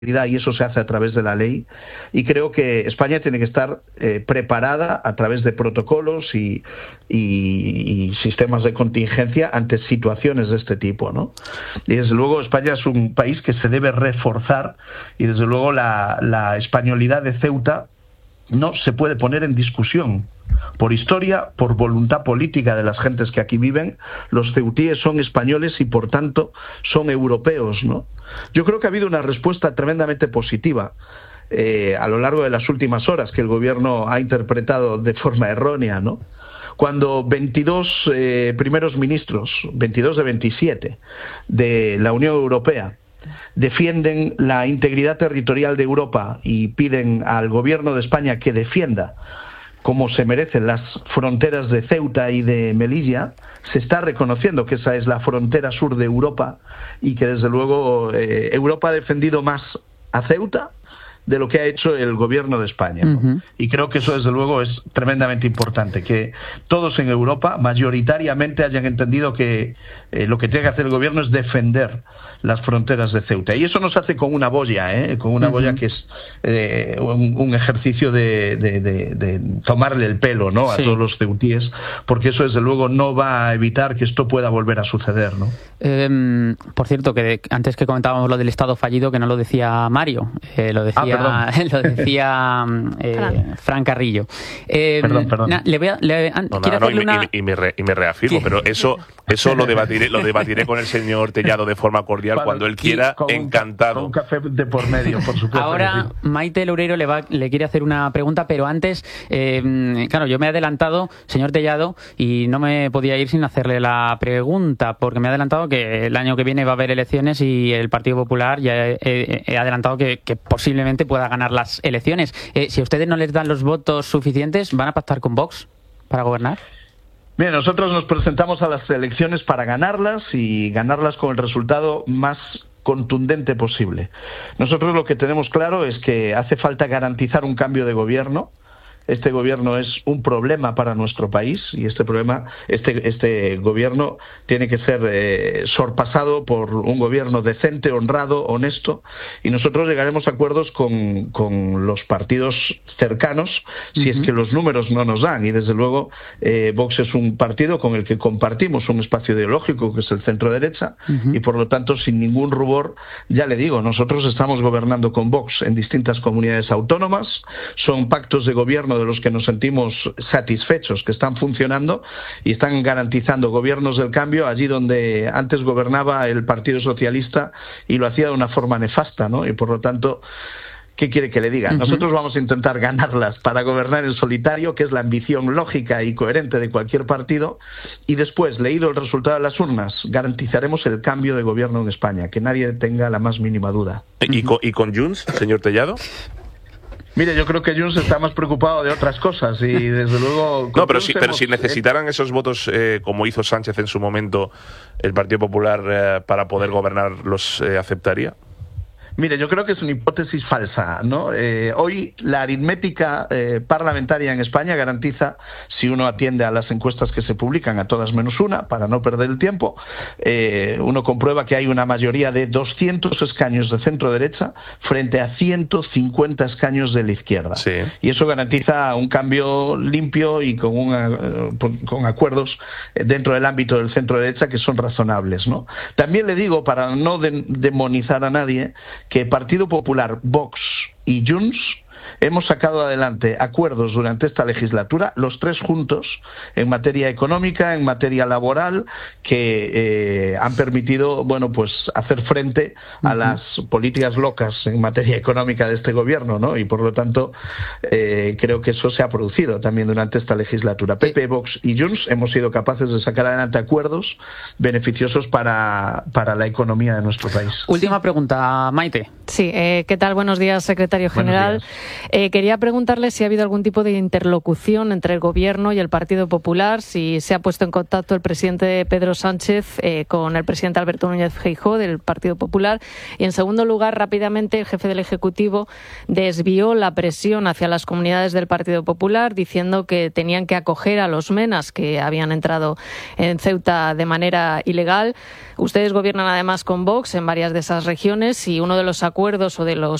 y eso se hace a través de la ley, y creo que España tiene que estar preparada a través de protocolos y sistemas de contingencia ante situaciones de este tipo, ¿no? Y desde luego España es un país que se debe reforzar, y desde luego la españolidad de Ceuta no se puede poner en discusión. Por historia, por voluntad política de las gentes que aquí viven, los ceutíes son españoles y por tanto son europeos, ¿no? Yo creo que ha habido una respuesta tremendamente positiva a lo largo de las últimas horas, que el gobierno ha interpretado de forma errónea, ¿no? Cuando 22 primeros ministros, 22 de 27 de la Unión Europea, defienden la integridad territorial de Europa y piden al gobierno de España que defienda como se merecen las fronteras de Ceuta y de Melilla, se está reconociendo que esa es la frontera sur de Europa y que desde luego Europa ha defendido más a Ceuta de lo que ha hecho el gobierno de España, ¿no? Y creo que eso desde luego es tremendamente importante, que todos en Europa mayoritariamente hayan entendido que lo que tiene que hacer el gobierno es defender las fronteras de Ceuta, y eso nos hace con una boya, con una boya que es un ejercicio de tomarle el pelo, ¿no?, a todos los ceutíes, porque eso desde luego no va a evitar que esto pueda volver a suceder, ¿no? Por cierto, que antes que comentábamos lo del Estado fallido, que no lo decía Mario, lo decía Fran Carrillo. Perdón. Y me reafirmo, pero eso lo debatiré con el señor Tellado de forma cordial cuando él quiera, encantado. Con un café de por medio, por supuesto. Ahora Maite Loureiro le quiere hacer una pregunta, pero antes, claro, yo me he adelantado, señor Tellado, y no me podía ir sin hacerle la pregunta, porque me he adelantado que el año que viene va a haber elecciones y el Partido Popular ya he adelantado que posiblemente pueda ganar las elecciones. Si a ustedes no les dan los votos suficientes, ¿van a pactar con Vox para gobernar? Bien, nosotros nos presentamos a las elecciones para ganarlas y ganarlas con el resultado más contundente posible. Nosotros lo que tenemos claro es que hace falta garantizar un cambio de gobierno. Este gobierno es un problema para nuestro país y este gobierno tiene que ser sorpasado por un gobierno decente, honrado, honesto, y nosotros llegaremos a acuerdos con los partidos cercanos si es que los números no nos dan, y desde luego Vox es un partido con el que compartimos un espacio ideológico que es el centro derecha, y por lo tanto sin ningún rubor, ya le digo, nosotros estamos gobernando con Vox en distintas comunidades autónomas, son pactos de gobierno de los que nos sentimos satisfechos, que están funcionando y están garantizando gobiernos del cambio allí donde antes gobernaba el Partido Socialista y lo hacía de una forma nefasta, ¿no? Y por lo tanto, ¿qué quiere que le diga? Nosotros vamos a intentar ganarlas para gobernar en solitario, que es la ambición lógica y coherente de cualquier partido, y después, leído el resultado de las urnas, garantizaremos el cambio de gobierno en España, que nadie tenga la más mínima duda. ¿Y con Junts, señor Tellado? Mire, yo creo que Junts está más preocupado de otras cosas y desde luego... No, pero si necesitaran esos votos, como hizo Sánchez en su momento, el Partido Popular, para poder gobernar, ¿los aceptaría? Mire, yo creo que es una hipótesis falsa, ¿no? Hoy la aritmética parlamentaria en España garantiza, si uno atiende a las encuestas que se publican, a todas menos una, para no perder el tiempo, uno comprueba que hay una mayoría de 200 escaños de centro-derecha frente a 150 escaños de la izquierda. Sí. Y eso garantiza un cambio limpio y con acuerdos dentro del ámbito del centro-derecha que son razonables, ¿no? También le digo, para no demonizar a nadie, que Partido Popular, Vox y Junts hemos sacado adelante acuerdos durante esta legislatura, los tres juntos, en materia económica, en materia laboral, que han permitido, bueno, pues hacer frente a las políticas locas en materia económica de este gobierno, ¿no? Y por lo tanto, creo que eso se ha producido también durante esta legislatura. PP, Vox y Junts hemos sido capaces de sacar adelante acuerdos beneficiosos para la economía de nuestro país. Última pregunta, Maite. Sí, ¿qué tal? Buenos días, secretario general. Quería preguntarle si ha habido algún tipo de interlocución entre el Gobierno y el Partido Popular, si se ha puesto en contacto el presidente Pedro Sánchez con el presidente Alberto Núñez Feijóo del Partido Popular. Y, en segundo lugar, rápidamente, el jefe del Ejecutivo desvió la presión hacia las comunidades del Partido Popular, diciendo que tenían que acoger a los menas que habían entrado en Ceuta de manera ilegal. Ustedes gobiernan además con Vox en varias de esas regiones y uno de los acuerdos o de los